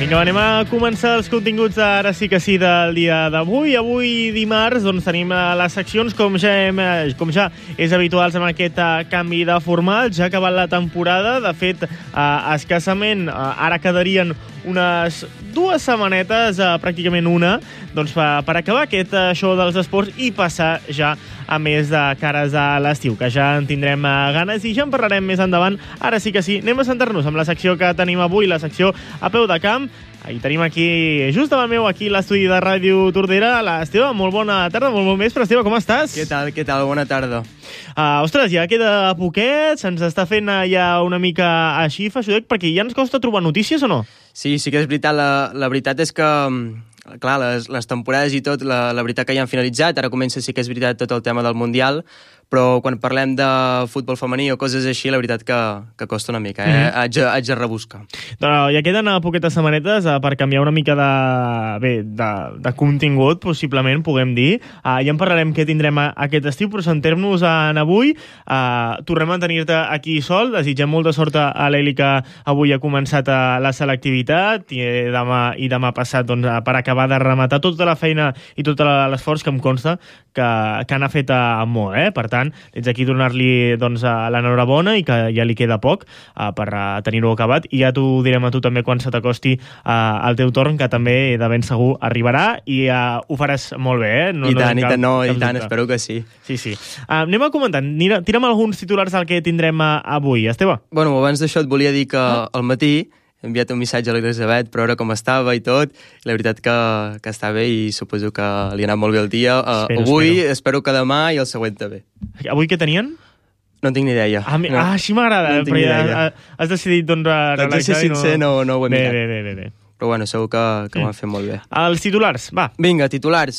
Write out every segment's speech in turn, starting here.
Vinga, anem a començar els continguts ara sí que sí del dia d'avui. Avui dimarts doncs, tenim les seccions com ja és habituals amb aquest canvi de format. Ja ha acabat la temporada, de fet escassament ara quedarien unes 2 setmanetes, pràcticament una, doncs per acabar aquest show dels esports i passar ja a més de cares a l'estiu, que ja en tindrem ganes i ja en parlarem més endavant. Ara sí que sí, anem a centrar-nos amb la secció que tenim avui, la secció a peu de camp. I tenim aquí, just davant meu, aquí l'estudi de Ràdio Tordera, l'Esteve. Molt bona tarda, molt bon vespre. Esteve, com estàs? Què tal? Bona tarda. Ostres, ja queda poquet, se'ns està fent ja una mica així feixudet, perquè ja ens costa trobar notícies o no? Sí que és veritat. La veritat és que, clar, les temporades i tot, la veritat que ja han finalitzat. Ara comença, sí que és veritat, tot el tema del Mundial, però quan parlem de futbol femení o coses així, la veritat que costa una mica, haig de rebuscar. Ja queden poquetes setmanetes per canviar una mica de contingut, possiblement, puguem dir. Ja en parlarem què tindrem aquest estiu, però centrem-nos en avui. Tornem a tenir-te aquí sol. Desitgem molta sort a l'Eli, que avui ha començat la selectivitat i demà passat doncs, per acabar de rematar tota la feina i tot l'esforç que em consta que n'ha fet molt. Per tant, des d'aquí donar-li doncs, l'enhorabona i que ja li queda poc per tenir-ho acabat, i ja t'ho direm a tu també quan se t'acosti el teu torn, que també de ben segur arribarà i ho faràs molt bé. I tant, espero que sí. Sí. Anem a comentar, tira'm alguns titulars del que tindrem avui, Esteve. Bueno, abans d'això et volia dir que al matí he enviat un missatge a l'Elisabet per veure com estava i tot, i la veritat que està bé i suposo que li ha anat molt bé el dia. Espero que demà i el següent també. Avui què tenien? No en tinc ni idea. Així m'agrada, no però has decidit relaxar. De ser sincer, no ho he mirat. Bé. Però bueno, segur que ho han fet molt bé. Els titulars, va. Vinga, titulars.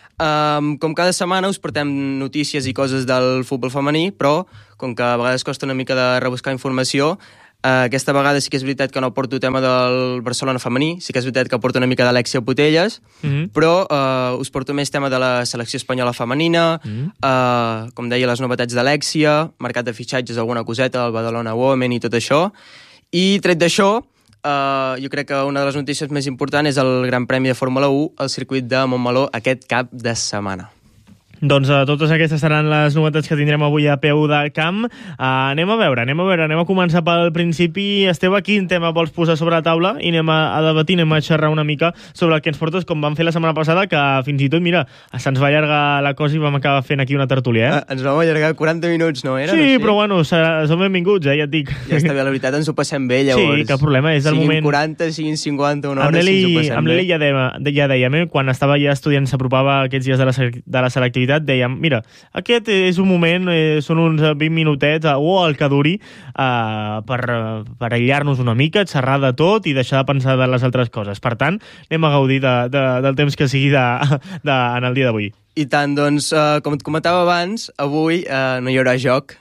Com cada setmana us portem notícies i coses del futbol femení, però com que a vegades costa una mica de rebuscar informació, aquesta vegada sí que és veritat que no porto tema del Barcelona femení, sí que és veritat que porto una mica d'Alexia Putellas, però us porto més tema de la selecció espanyola femenina, com deia, les novetats d'Alexia, mercat de fitxatges, alguna coseta, el Badalona Women i tot això. I tret d'això, jo crec que una de les notícies més importants és el Gran Premi de Fórmula 1 al circuit de Montmeló aquest cap de setmana. Doncs totes aquestes seran les novetats que tindrem avui a peu de camp. Anem a començar pel principi. Esteve, quin tema vols posar sobre la taula? I anem a debatir, anem a xerrar una mica sobre el que ens portes, com vam fer la setmana passada, que fins i tot, mira, se'ns va allargar la cosa i vam acabar fent aquí una tertúlia. Ens vam allargar 40 minuts, no era? Sí, no sé. Però bueno, som benvinguts, ja et dic. Ja està bé, la veritat, ens ho passem bé, llavors. Sí, cap problema, és el moment. Siguin 40, siguin 50, una hora, si ens ho passem bé. Amb l'Eli ja dèiem, quan estava ja estudiant, s'apropava aquests dies de la selectivitat, dèiem, mira, aquest és un moment, són uns 20 minutets o el que duri per aïllar-nos una mica, xerrar de tot i deixar de pensar de les altres coses. Per tant, anem a gaudir del temps que sigui en el dia d'avui. I tant, doncs, com et comentava abans, avui no hi haurà joc.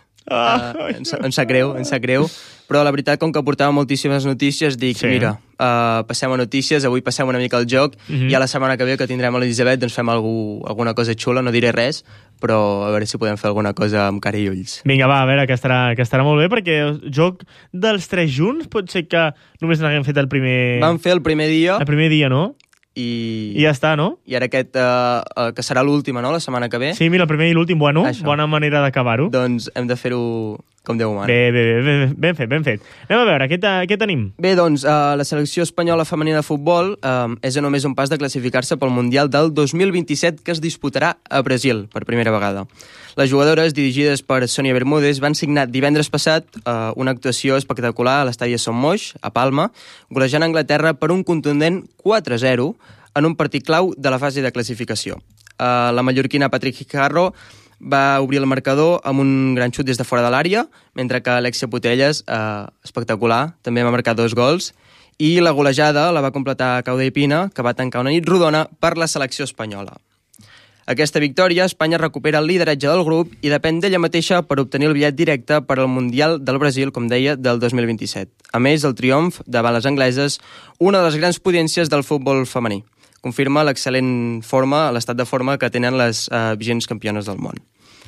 Em sap greu, però la veritat, com que portava moltíssimes notícies, dic, mira, passem a notícies, avui passem una mica al joc, i a la setmana que ve que tindrem a l'Elisabet doncs fem alguna cosa xula, no diré res, però a veure si podem fer alguna cosa amb cara i ulls. Vinga, va, a veure, que estarà molt bé, perquè el joc dels 3 junts pot ser que només n'haguem fet el primer... Vam fer el primer dia. El primer dia, no? I ja està, no? I ara aquest, que serà l'última, no?, la setmana que ve. Sí, mira, el primer i l'últim, bueno, això. Bona manera d'acabar-ho. Doncs hem de fer-ho com Déu mana. Bé, ben fet. Anem a veure, què tenim? Bé, doncs, la selecció espanyola femenina de futbol és a només un pas de classificar-se pel Mundial del 2027 que es disputarà a Brasil, per primera vegada. Les jugadores, dirigides per Sònia Bermúdez, van signar divendres passat una actuació espectacular a l'estadi Sant Moix, a Palma, golejant Anglaterra per un contundent 4-0 en un partit clau de la fase de classificació. La mallorquina Patrick Hijarro va obrir el marcador amb un gran xut des de fora de l'àrea, mentre que Alexia Putellas, espectacular, també va marcar 2 gols, i la golejada la va completar Cauda i Pina, que va tancar una nit rodona per la selecció espanyola. Aquesta victòria, Espanya recupera el lideratge del grup i depèn d'ella mateixa per obtenir el bitllet directe per al Mundial del Brasil, com deia, del 2027. A més, el triomf davant les angleses, una de les grans potències del futbol femení. Confirma l'excel·lent forma, l'estat de forma que tenen les vigents campiones del món.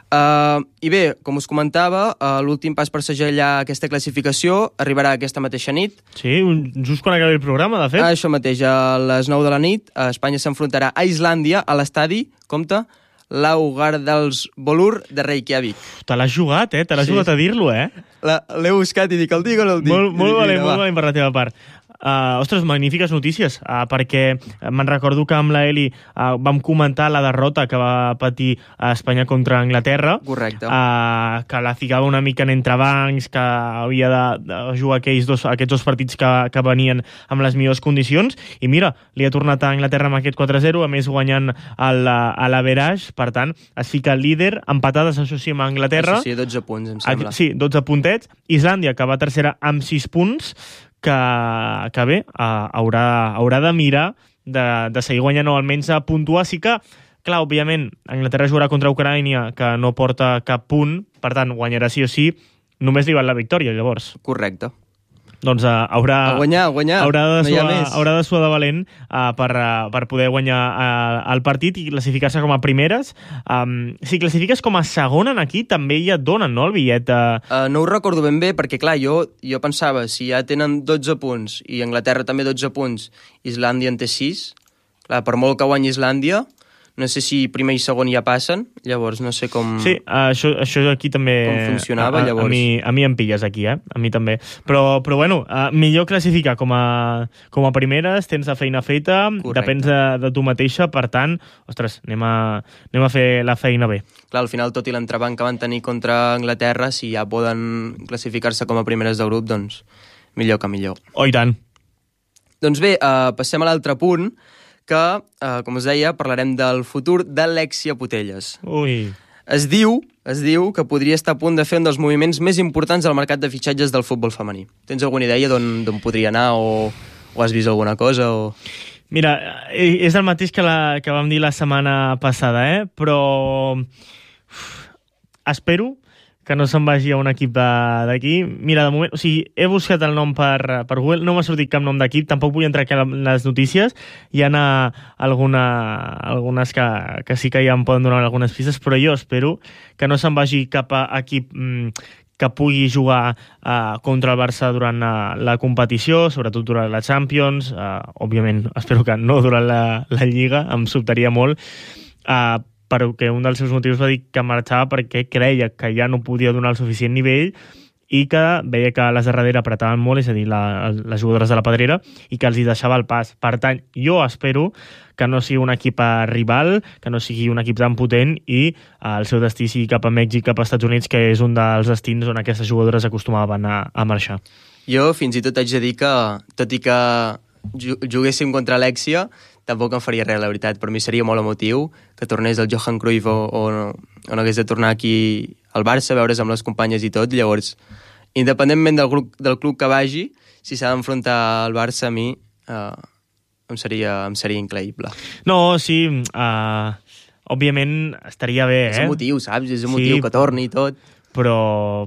I bé, com us comentava, l'últim pas per segellar aquesta classificació arribarà aquesta mateixa nit. Sí, just quan acabi el programa, de fet. Això mateix, a les 9 de la nit, Espanya s'enfrontarà a Islàndia a l'estadi, compte, Laugardalsvöllur de Reykjavik. Te l'has jugat, Te l'has jugat a dir-lo, L'he buscat i dic, el dic o no el dic? Molt valent per la teva part. Ostres, magnífiques notícies, perquè me'n recordo que amb la Eli vam comentar la derrota que va patir Espanya contra Anglaterra. Correcte. Que la ficava una mica en entrebancs, que havia de jugar aquests dos partits que venien amb les millors condicions, i mira, li ha tornat a Anglaterra amb aquest 4-0, a més guanyant a l'Average, per tant, es fica el líder, empatades, això sí, amb Anglaterra. Això sí, 12 punts, em sembla. Sí, 12 puntets. Islàndia, que va tercera amb 6 punts, que bé, haurà de mirar de seguir guanyant o almenys a puntuar. Sí que, clar, òbviament, Anglaterra jugarà contra Ucrània, que no porta cap punt, per tant, guanyarà sí o sí, només li val la victòria, llavors. Correcte. Doncs haurà de suar de valent per poder guanyar el partit i classificar-se com a primeres. Si classifiques com a segona aquí, també ja et donen, no, el bitllet? No ho recordo ben bé, perquè clar, jo pensava, si ja tenen 12 punts i Anglaterra també 12 punts, Islàndia en té 6, clar, per molt que guanyi Islàndia, no sé si primer i segon ja passen, llavors no sé com... Sí, això aquí també... Com funcionava, llavors. A mi em pilles aquí, A mi també. Però bueno, millor classificar com a primeres, tens la feina feta, correcte, depens de tu mateixa, per tant, ostres, anem a fer la feina bé. Clar, al final, tot i l'entrebanc que van tenir contra Anglaterra, si ja poden classificar-se com a primeres de grup, doncs millor que millor. Oh, i tant. Doncs bé, passem a l'altre punt, que, com us deia, parlarem del futur d'Alexia Putellas. Ui. Es diu que podria estar a punt de fer un dels moviments més importants al mercat de fitxatges del futbol femení. Tens alguna idea d'on podria anar o has vist alguna cosa? Mira, és el mateix que vam dir la setmana passada, però espero que no se'n vagi a un equip d'aquí. Mira, de moment, o sigui, he buscat el nom per Google, no m'ha sortit cap nom d'equip, tampoc vull entrar aquí en les notícies, hi ha algunes que sí que ja em poden donar algunes pistes, però jo espero que no se'n vagi cap a equip que pugui jugar contra el Barça durant la competició, sobretot durant la Champions, òbviament espero que no durant la Lliga, em sobtaria molt, perquè un dels seus motius va dir que marxava perquè creia que ja no podia donar el suficient nivell i que veia que les de darrere apretaven molt, és a dir, les jugadores de la Pedrera, i que els hi deixava el pas. Per tant, jo espero que no sigui un equip rival, que no sigui un equip tan potent i el seu destí sigui cap a Mèxic, cap a Estats Units, que és un dels destins on aquestes jugadores acostumaven a marxar. Jo fins i tot haig de dir que, tot i que juguéssim contra Alexia, tampoc em faria res, la veritat. Per mi seria molt emotiu que tornés el Johan Cruyff o no hagués de tornar aquí al Barça, veure's amb les companyes i tot. Llavors, independentment del club que vagi, si s'ha d'enfrontar al Barça, a mi em seria increïble. No, sí, òbviament estaria bé, És emotiu, saps? És emotiu que torni i tot. Però...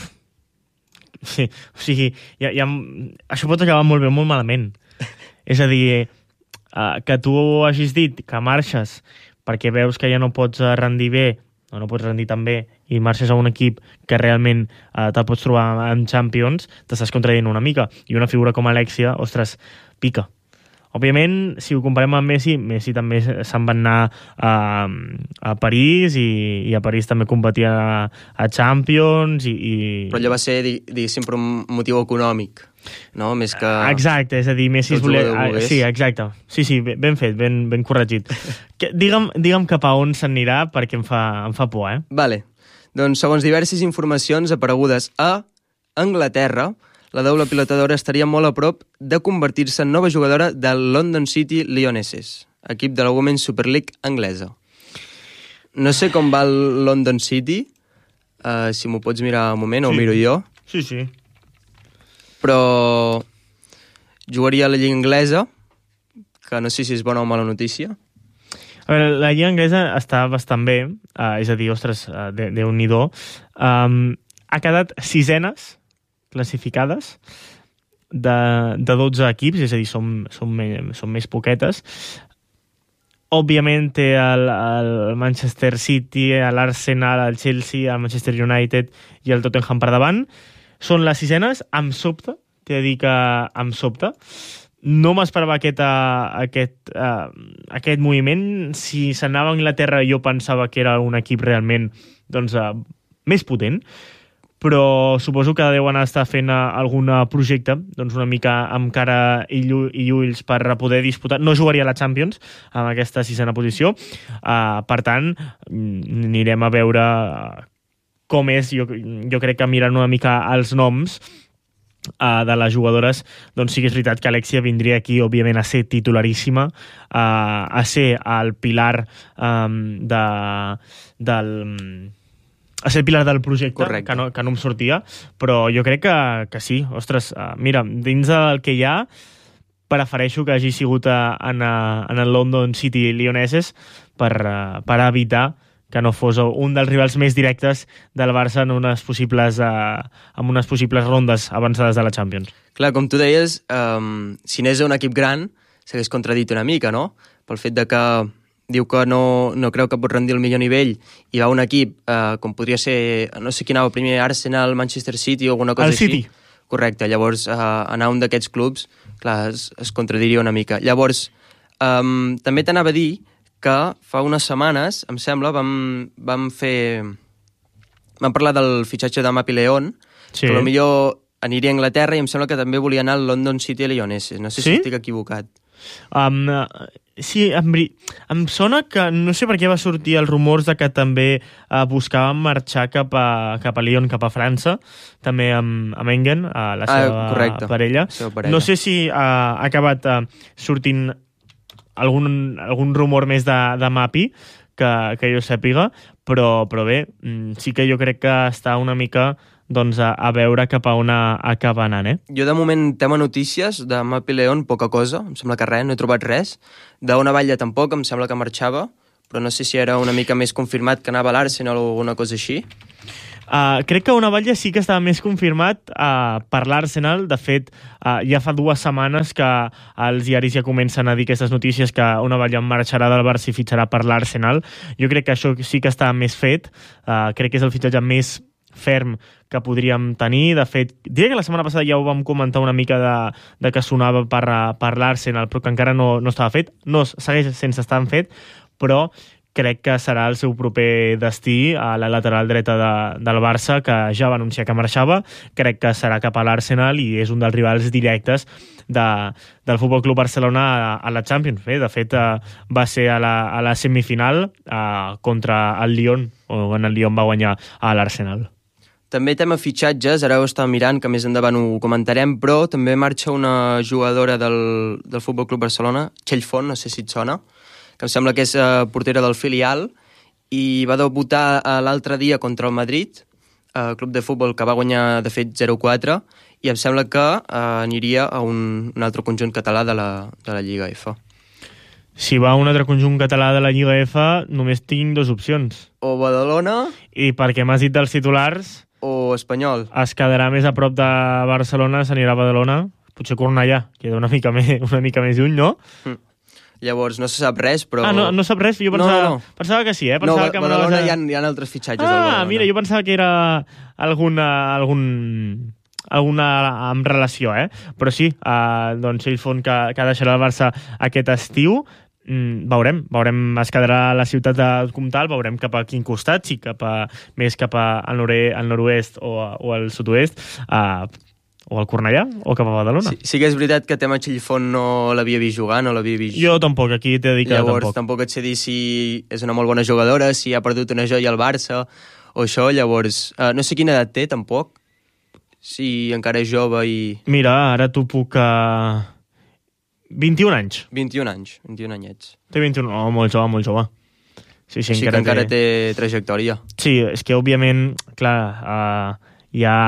Sí, o sigui, això pot acabar molt bé o molt malament. És a dir, que tu hagis dit que marxes perquè veus que ja no pots rendir bé o no pots rendir tan bé i marxes a un equip que realment te'l pots trobar en Champions, t'estàs contradient una mica. I una figura com Alexia, ostres, pica. Òbviament, si ho comparem amb Messi també se'n van anar a París i a París també competia a Champions Però allò va ser, diguéssim, per un motiu econòmic, no? Més que... Exacte, és a dir, Messi es volia... Sí, exacte. Sí, ben fet, ben corregit. Digue'm cap a on s'anirà perquè em fa por, Vale. Doncs, segons diverses informacions aparegudes a Anglaterra, la doble pilotadora estaria molt a prop de convertir-se en nova jugadora del London City Lionesses, equip de la Women's Super League anglesa. No sé com va el London City, si m'ho pots mirar un moment, o ho miro jo. Sí. Però jugaria a la Lliga Anglesa, que no sé si és bona o mala notícia. A veure, la Lliga Anglesa està bastant bé, és a dir, ostres, Déu-n'hi-do. Ha quedat sisenes classificades de 12 equips, és a dir, són més poquetes. òbviament té el Manchester City, l'Arsenal, el Chelsea, el Manchester United i el Tottenham per davant. Són les sisenes, em sobta, t'he de dir que em sobta. No m'esperava aquest moviment. Si s'anava a Anglaterra jo pensava que era un equip realment doncs, més potent, però suposo que deuen estar fent algun projecte doncs una mica amb cara i ulls per poder disputar. No jugaria a la Champions amb aquesta sisena posició, per tant anirem a veure com és. Jo crec que mirant una mica els noms de les jugadores, doncs sí que és veritat que Alexia vindria aquí, òbviament, a ser titularíssima, a ser el pilar a ser el pilar del projecte, que no em sortia, però jo crec que sí. Ostres, mira, dins del que hi ha, prefereixo que hagi sigut en el London City Lionesses per evitar que no fos un dels rivals més directes del Barça en unes possibles rondes avançades de la Champions. Clar, com tu deies, si n'és un equip gran, s'hagués contradit una mica, no? Pel fet de que diu que no creu que pot rendir el millor nivell i va un equip com podria ser, no sé qui anava primer, Arsenal, Manchester City o alguna cosa així. El City. Correcte, llavors anar a un d'aquests clubs, clar, es contradiria una mica. Llavors, també t'anava a dir que fa unes setmanes, em sembla, vam parlar del fitxatge de Mapi León, sí, que potser aniria a Anglaterra i em sembla que també volia anar al London City Lionesses. No sé si estic equivocat. Sí, em sona que no sé per què va sortir els rumors de que també buscaven marxar cap a Lyon, cap a França, també amb Engen, la seva parella. No sé si ha acabat sortint algun rumor més de Mapi que jo sàpiga, però bé, sí que jo crec que està una mica doncs, a veure cap a on acaba anant. Jo de moment tema notícies de Mapi León, poca cosa, em sembla que res, no he trobat res. D'Ona Batlle tampoc, em sembla que marxava, però no sé si era una mica més confirmat que anava a l'Arsenal o alguna cosa així. Crec que Ona Batlle sí que estava més confirmat per l'Arsenal. De fet, ja fa 2 setmanes que els diaris ja comencen a dir aquestes notícies que Ona Batlle marxarà del Barça i fitxarà per l'Arsenal. Jo crec que això sí que està més fet. Crec que és el fitxatge més ferm que podríem tenir. De fet, diria que la setmana passada ja ho vam comentar una mica de que sonava per l'Arsenal, però que encara no estava fet. No segueix sense estar fet, però crec que serà el seu proper destí a la lateral dreta del Barça, que ja va anunciar que marxava. Crec que serà cap a l'Arsenal i és un dels rivals directes del Futbol Club Barcelona a la Champions. De fet, va ser a la semifinal contra el Lyon, on el Lyon va guanyar a l'Arsenal. També tema fitxatges, ara ho estava mirant, que més endavant ho comentarem, però també marxa una jugadora del Futbol Club Barcelona, Txell Font, no sé si et sona, que em sembla que és portera del filial, i va debutar l'altre dia contra el Madrid, club de futbol que va guanyar, de fet, 0-4, i em sembla que aniria a un altre conjunt català de la Lliga F. Si va a un altre conjunt català de la Lliga F, només tinc 2 opcions. O Badalona... I perquè m'has dit dels titulars... O Espanyol. Es quedarà més a prop de Barcelona, s'anirà a Badalona. Potser Cornellà, queda una mica més lluny, no? Llavors, no se sap res, però... No sap res? Jo pensava que sí, Pensava que Badalona hi ha altres fitxatges. Mira, jo pensava que era alguna amb relació, Però sí, doncs Txell Font que deixarà el Barça aquest estiu. Veurem, es quedarà a la ciutat de Comtal, veurem cap a quin costat, si més cap al nord-oest o al sud-oest, o al Cornellà, o cap a Badalona. Sí que és veritat que tema Txell Font no l'havia vist jugar, no l'havia vist... Jo tampoc, aquí t'he dit que tampoc. Llavors tampoc et sé dir si és una molt bona jugadora, si ha perdut una joia al Barça, o això, llavors... no sé quina edat té, tampoc, si encara és jove i... Mira, ara t'ho puc... 21 anys. 21 anyets. Té 21, molt jove. Sí, així que encara té trajectòria. Sí, és que, òbviament, clar, hi ha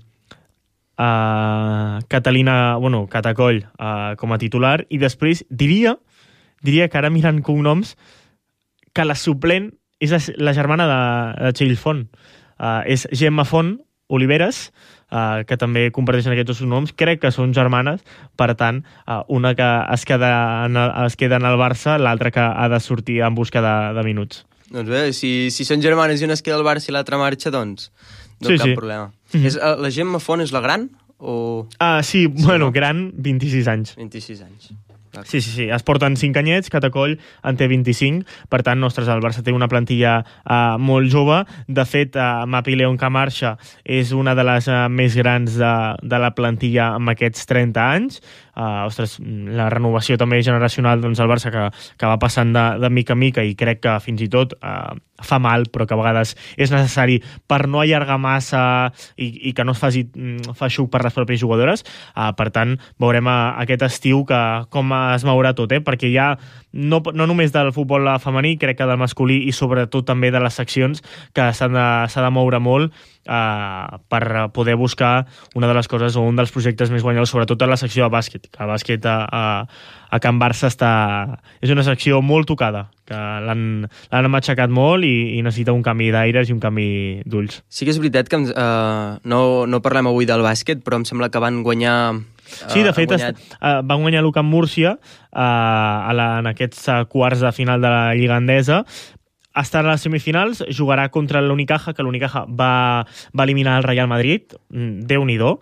Catacoll com a titular, i després diria que ara mirant cognoms, que la suplent és la germana de Txell Font. És Gemma Font, Oliveres, que també comparteixen aquests dos noms, crec que són germanes, per tant, una que es queda en el Barça, l'altra que ha de sortir en busca de minuts. Doncs bé, si són germanes i una es queda al Barça i l'altra marxa, doncs no cap problema. La Gemma Font és la gran? Sí, bueno, gran, 26 anys. 26 anys. Sí, es porten 5 anyets, Catacoll en té 25, per tant, ostres, el Barça té una plantilla molt jove. De fet, Mapi León, que marxa, és una de les més grans de la plantilla amb aquests 30 anys. Ostres, la renovació també generacional, doncs el Barça que va passant de mica en mica, i crec que fins i tot fa mal, però que a vegades és necessari per no allargar massa i que no es faci feixuc per les pròpies jugadores. Per tant, veurem aquest estiu com es mourà tot, perquè ja no només del futbol femení, crec que del masculí i sobretot també de les seccions, que s'ha de moure molt per poder buscar una de les coses o un dels projectes més guanyadors, sobretot a la secció de bàsquet, que el bàsquet a Can Barça és una secció molt tocada, que l'han matxacat molt i necessita un canvi d'aires i un canvi d'ulls. Sí que és veritat que no parlem avui del bàsquet, però em sembla que van guanyar... Sí, de fet, van guanyar l'UCAM Múrcia en aquests quarts de final de la Lliga Endesa. Està a les semifinals, jugarà contra l'Unicaja, que l'Unicaja va eliminar el Real Madrid. Déu-n'hi-do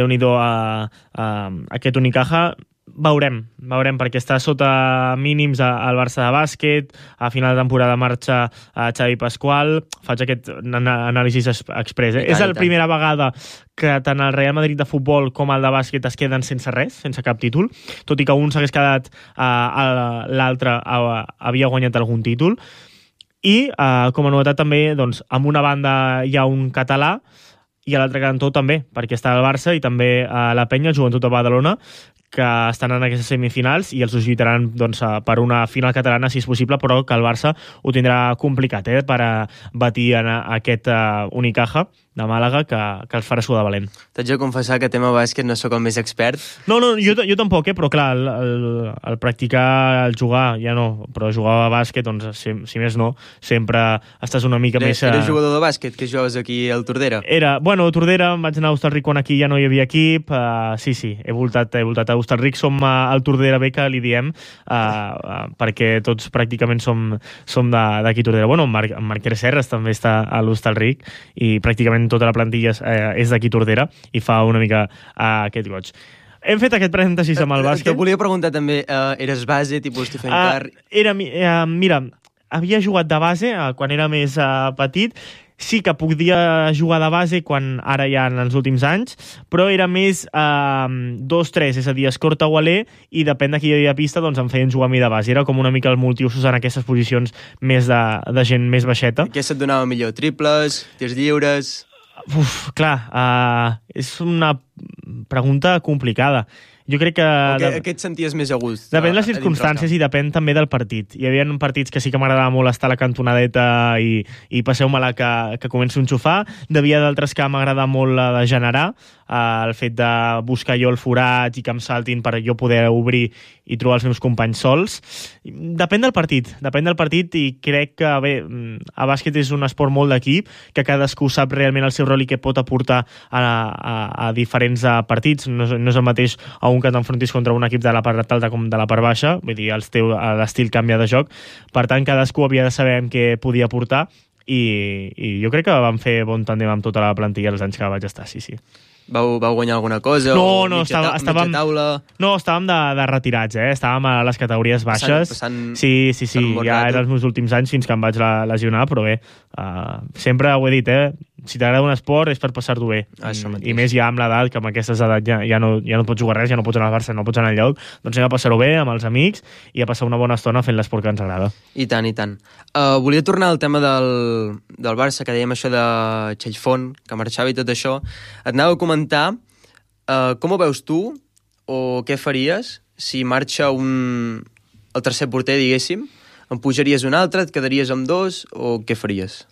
aquest Unicaja. Veurem, perquè està sota mínims al Barça de bàsquet. A final de temporada marxa Xavi Pasqual. Faig aquest anàlisi express. És la primera vegada que tant el Real Madrid de futbol com el de bàsquet es queden sense res, sense cap títol, tot i que un s'hagués quedat, l'altre havia guanyat algun títol. I com a novetat també, doncs, amb una banda hi ha un català i a l'altre cantó també, perquè està el Barça i també la Penya, el Joventut de Badalona, que estan en aquestes semifinals i els lluitaran doncs, per una final catalana, si és possible, però que el Barça ho tindrà complicat per batir en aquest Unicaja de Màlaga, que els farà sudar valent. T'haig de confessar que tema bàsquet no sóc el més expert. No, jo tampoc, però clar, el practicar, el jugar, ja no, però jugar a bàsquet, doncs, si més no, sempre estàs una mica més... Eres jugador de bàsquet, que jugaves aquí al Tordera? Tordera, vaig anar a Hostalric quan aquí ja no hi havia equip, sí, he voltat a Hostalric, som al Tordera B, que li diem, perquè tots pràcticament som d'aquí Tordera. Bueno, en Marc Serres també està a l'Hostalric, i pràcticament tota la plantilla és d'aquí Tordera i fa una mica aquest goig. Hem fet aquest parèntesis amb el bàsquet. Te volia preguntar també, eres base, tipus Stephen Curry? Mira, havia jugat de base quan era més petit. Sí que podia jugar de base ara ja en els últims anys, però era més 2-3, és a dir, escorta o aler, i depèn de qui hi havia pista, doncs em feien jugar a mi de base. Era com una mica el multiusos en aquestes posicions més de gent més baixeta. Què se't donava millor? Triples? Tirs lliures? Clar, és una pregunta complicada. Jo crec que... Què et senties més a gust? Depèn de les circumstàncies i depèn també del partit. Hi havia partits que sí que m'agradava molt estar a la cantonadeta i passeu-me-la que començo a enxufar. Devia d'altres que m'agrada molt la de generar, el fet de buscar jo el forat i que em saltin per jo poder obrir i trobar els meus companys sols. Depèn del partit i crec que, bé, a bàsquet és un esport molt d'equip, que cadascú sap realment el seu rol i què pot aportar a diferents partits. No és el mateix a un que t'enfrontis contra un equip de la part alta com de la part baixa, vull dir, l'estil canvia de joc. Per tant, cadascú havia de saber amb què podia aportar i jo crec que vam fer bon tàndem amb tota la plantilla els anys que vaig estar, sí. Vau guanyar alguna cosa? No, estàvem... No, estàvem de retirats, estàvem a les categories baixes. Sí, ja eren els meus últims anys fins que em vaig lesionar, però bé, sempre ho he dit, si t'agrada un esport és per passar-t'ho bé. I més ja amb l'edat, que amb aquestes edats ja no pots jugar res, ja no pots anar al Barça, no pots anar enlloc, doncs anem a passar-ho bé amb els amics i a passar una bona estona fent l'esport que ens agrada. I tant. Volia tornar al tema del Barça, que dèiem això de Xaifont, que marxava i tot això. Et anava a comentar com ho veus tu o què faries si marxa el tercer porter, diguéssim. En pujaries un altre, et quedaries amb dos o què faries?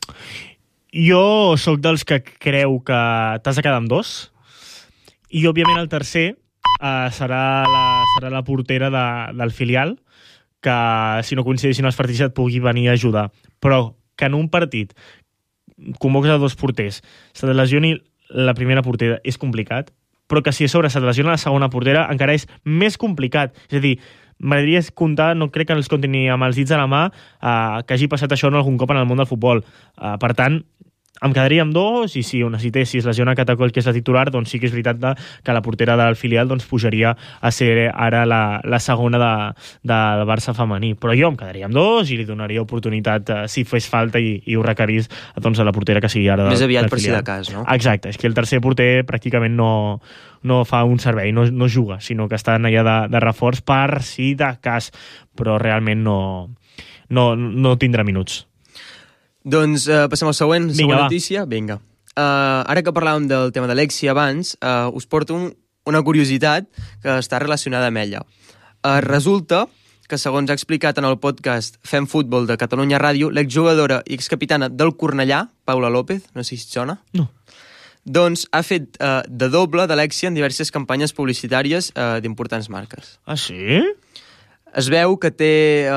Jo sóc dels que creu que t'has de quedar amb dos i, òbviament, el tercer serà la portera del filial, que si no coincideixin els partits et pugui venir a ajudar. Però que en un partit convoques a dos porters, se lesioni la primera portera és complicat, però que si a sobre se lesiona la segona portera encara és més complicat. És a dir, m'agradaria comptar, no crec que els compti ni amb els dits de la mà, que hagi passat això en algun cop en el món del futbol. Per tant, em quedaria amb 2, i si ho necessités, si es lesiona Catacoll, que és la titular, doncs sí que és veritat que la portera del filial doncs, pujaria a ser ara la segona del Barça femení. Però jo em quedaria amb 2 i li donaria oportunitat, si fes falta i ho requerís, doncs, a la portera que sigui ara més aviat del per si filial. de cas, no? Exacte, és que el tercer porter pràcticament no fa un servei, no juga, sinó que està allà de reforç per si de cas, però realment no tindrà minuts. Doncs passem al següent notícia. Vinga. Ara que parlàvem del tema d'Alexia abans, us porto una curiositat que està relacionada amb ella. Resulta que, segons ha explicat en el podcast Fem Futbol de Catalunya Ràdio, l'exjugadora i excapitana del Cornellà, Paula López, no sé si et sona, No. doncs ha fet de doble d'Alexia en diverses campanyes publicitàries d'importants marques. Ah, sí? Es veu que té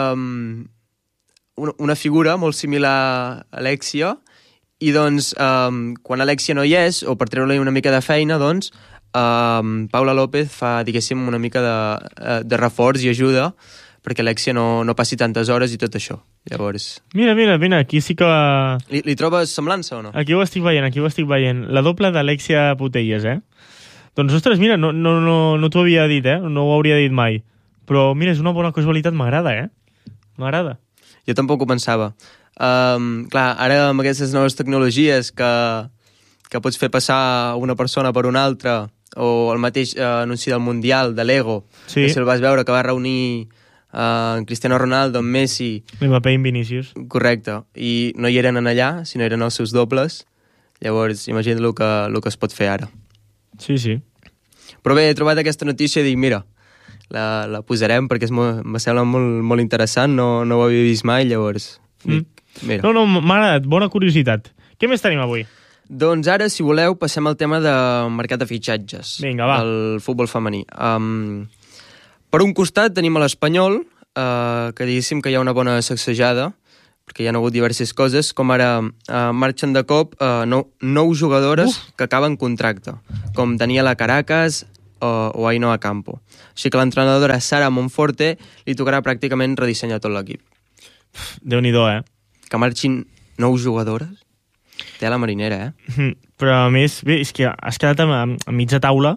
una figura molt similar a Alexia i doncs quan Alexia no hi és, o per treure-li una mica de feina, doncs Paula López fa, diguéssim, una mica de reforç i ajuda perquè Alexia no passi tantes hores i tot això. Llavors... Mira, aquí sí que... Li trobes semblança o no? Aquí ho estic veient. La doble d'Alexia Putelles, Doncs, ostres, mira, no t'ho havia dit, no ho hauria dit mai. Però, mira, és una bona casualitat, m'agrada, M'agrada. Jo tampoc ho pensava. Clar, ara amb aquestes noves tecnologies que pots fer passar una persona per una altra, o el mateix anunci del Mundial, de l'Ego, sí. Que si el vas veure, que va reunir Cristiano Ronaldo amb Messi... Mbappé i Vinícius. Correcte. I no hi eren allà, sinó eren els seus dobles. Llavors, imagina't el que es pot fer ara. Sí. Però bé, he trobat aquesta notícia i dic, mira, la posarem perquè me sembla molt, molt interessant, no ho havia vist mai, llavors... Mira. No, m'ha agradat, bona curiositat. Què més tenim avui? Doncs ara, si voleu, passem al tema de mercat de fitxatges. Vinga, va. Del futbol femení. Per un costat tenim a l'Espanyol, que diguéssim que hi ha una bona sacsejada, perquè hi ha hagut diverses coses, com ara marxen de cop 9 jugadores que acaben contracte, com Daniela Caracas o Ainhoa Campo. Així que l'entrenadora Sara Monforte li tocarà pràcticament redissenyar tot l'equip. Déu-n'hi-do, Que marxin 9 jugadores? Té la marinera, Però a més, bé, és que has quedat a mitja taula.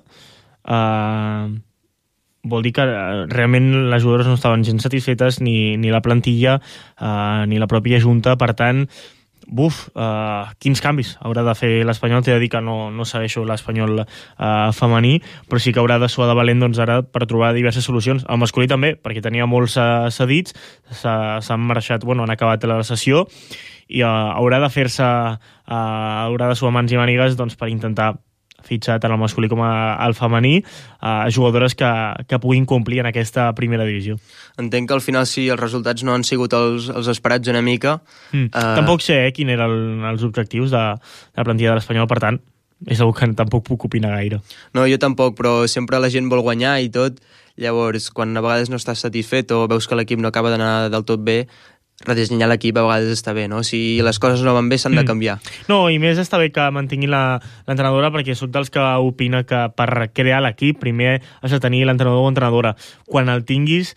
Vol dir que realment les jugadores no estaven gens satisfetes, ni la plantilla, ni la pròpia junta. Per tant, quins canvis haurà de fer l'Espanyol. T'he de dir que no segueixo l'Espanyol femení, però sí que haurà de suar de valent, doncs, ara per trobar diverses solucions. El masculí també, perquè tenia molts cedits, s'han marxat, han acabat la sessió, i haurà de suar mans i mànigues, doncs, per intentar fitxar tant el masculí com el femení jugadores que puguin complir en aquesta primera divisió. Entenc que al final, si els resultats no han sigut els esperats una mica... Tampoc sé quin eren els objectius de la plantilla de l'Espanyol, per tant, és algo que tampoc puc opinar gaire. No, jo tampoc, però sempre la gent vol guanyar i tot. Llavors, quan a vegades no estàs satisfet o veus que l'equip no acaba d'anar del tot bé, redissenyar l'equip a vegades està bé, no? Si les coses no van bé, s'han de canviar. No, i més està bé que mantinguin l'entrenadora, perquè soc dels que opina que per crear l'equip primer has de tenir l'entrenador o entrenadora. Quan el tinguis,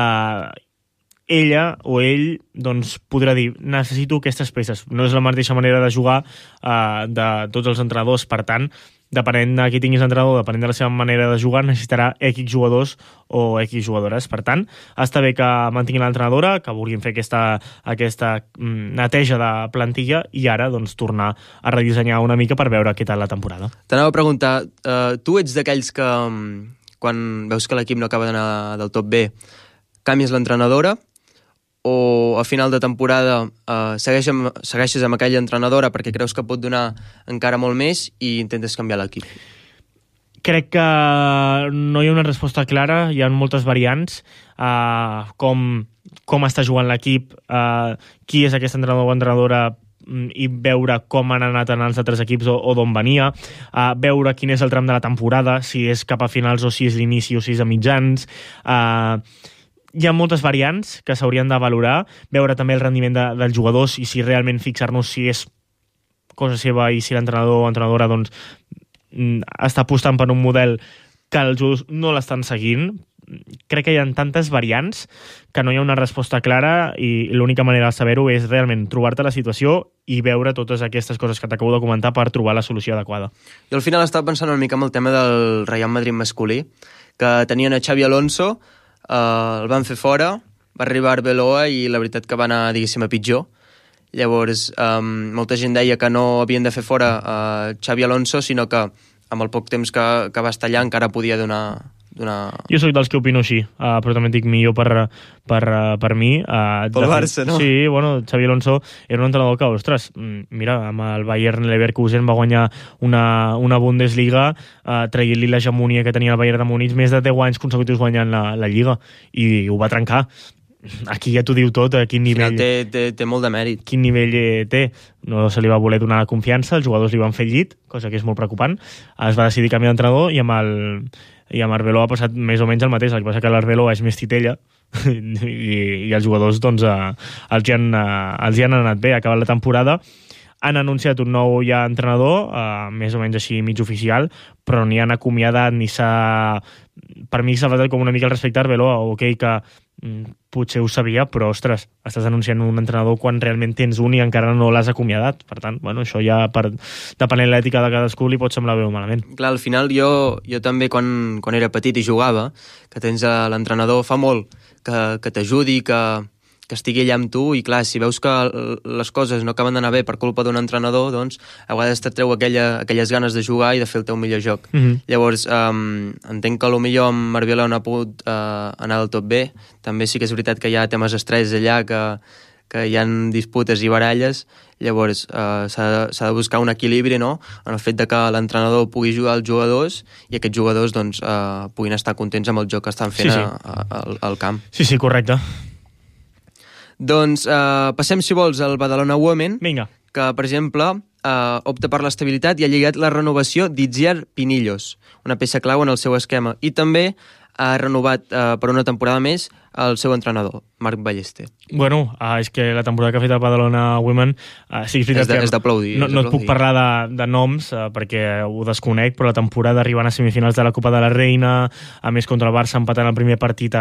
ella o ell doncs, podrà dir, necessito aquestes peces. No és la mateixa manera de jugar de tots els entrenadors. Per tant, depenent de qui tinguis l'entrenador, depenent de la seva manera de jugar, necessitarà X jugadors o X jugadores. Per tant, està bé que mantinguin l'entrenadora, que vulguin fer aquesta neteja de plantilla i ara doncs, tornar a redissenyar una mica per veure què tal la temporada. T'anava a preguntar, tu ets d'aquells que quan veus que l'equip no acaba d'anar del tot bé, canvies l'entrenadora, o a final de temporada segueixes amb aquella entrenadora perquè creus que pot donar encara molt més i intentes canviar l'equip? Crec que no hi ha una resposta clara, hi ha moltes variants, com està jugant l'equip, qui és aquest entrenador o entrenadora, i veure com han anat en els altres equips o d'on venia, veure quin és el tram de la temporada, si és cap a finals o si és l'inici o si és a mitjans. Hi ha moltes variants que s'haurien de valorar, veure també el rendiment dels jugadors i si realment fixar-nos si és cosa seva i si l'entrenador o entrenadora doncs, està apostant per un model que els jugadors no l'estan seguint. Crec que hi ha tantes variants que no hi ha una resposta clara i l'única manera de saber-ho és realment trobar-te la situació i veure totes aquestes coses que t'acabo de comentar per trobar la solució adequada. Jo al final estava pensant una mica en el tema del Real Madrid masculí, que tenien a Xavi Alonso, el van fer fora, va arribar Arbeloa i la veritat que va anar, diguéssim, a pitjor. Llavors, molta gent deia que no havien de fer fora Xavi Alonso, sinó que amb el poc temps que va estar allà encara podia donar... Jo soc dels que opino així, però també dic millor per mi. Pel Barça, no? Sí, bueno, Xavi Alonso era un entrenador que, ostres, mira, amb el Bayern Leverkusen va guanyar una Bundesliga traient-li l'hegemonia que tenia el Bayern de Múnich, més de 10 anys consecutius guanyant la Lliga, i ho va trencar. Aquí ja t'ho diu tot, a quin nivell... Té molt de mèrit. Quin nivell té. No se li va voler donar la confiança, els jugadors li van fer llit, cosa que és molt preocupant. Es va decidir canviar d'entrenador i amb Arbeloa ha passat més o menys el mateix. El que passa que l'Arbeloa és més titella i els jugadors doncs, els hi han anat bé. Acabat la temporada, han anunciat un nou ja entrenador, més o menys així mig oficial, però ni han acomiadat ni s'ha... Per mi s'ha faltat com una mica el respecte a Arbeloa, ok, que potser ho sabia, però, ostres, estàs anunciant un entrenador quan realment tens un i encara no l'has acomiadat. Per tant, bueno, això ja, depenent de l'ètica de cadascú, li pot semblar bé o malament. Clar, al final jo també quan era petit i jugava, que tens l'entrenador, fa molt que t'ajudi, que estigui allà amb tu, i clar, si veus que les coses no acaben d'anar bé per culpa d'un entrenador, doncs a vegades te treu aquelles ganes de jugar i de fer el teu millor joc. Llavors, entenc que potser amb Arbeloa no ha pogut anar del tot bé. També sí que és veritat que hi ha temes estrès allà, que hi ha disputes i baralles. Llavors s'ha de buscar un equilibri, no?, en el fet de que l'entrenador pugui jugar als jugadors i aquests jugadors doncs, puguin estar contents amb el joc que estan fent al camp. Sí, correcte. Doncs passem, si vols, al Badalona Women. Vinga. Que, per exemple, opta per l'estabilitat i ha lligat la renovació d'Itziar Pinillos, una peça clau en el seu esquema. I també ha renovat per una temporada més el seu entrenador, Marc Ballester. Bueno, és que la temporada que ha fet el Badalona Women sí, és d'aplaudir. No et puc parlar de noms perquè ho desconec, però la temporada arribant a semifinals de la Copa de la Reina, a més contra el Barça empatant el primer partit